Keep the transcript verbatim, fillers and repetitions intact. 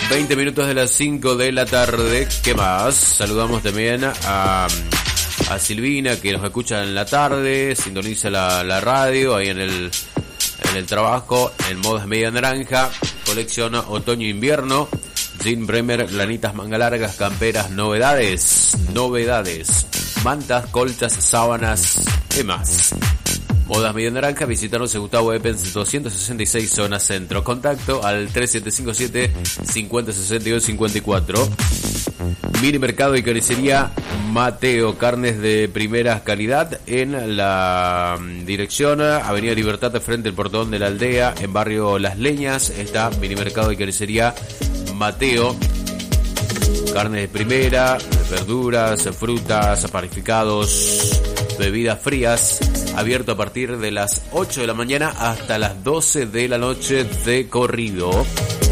veinte minutos de las cinco de la tarde. ¿Qué más? Saludamos también a, a Silvina, que nos escucha en la tarde, sintoniza la, la radio ahí en el, en el trabajo, en modas media naranja, colecciona otoño-invierno, Jean Bremer, lanitas manga largas, camperas, novedades, novedades, mantas, colchas, sábanas y más. Modas Media Naranja, visítanos en Gustavo Epens doscientos sesenta y seis, zona centro. Contacto al tres siete cinco siete, cinco cero seis dos, cinco cuatro. Mini Mercado y Carnicería Mateo, carnes de primera calidad en la dirección Avenida Libertad, frente al portón de la aldea, en barrio Las Leñas. Está Mini Mercado y Carnicería Mateo. Carnes de primera, verduras, frutas, panificados, bebidas frías. Abierto a partir de las ocho de la mañana hasta las doce de la noche de corrido.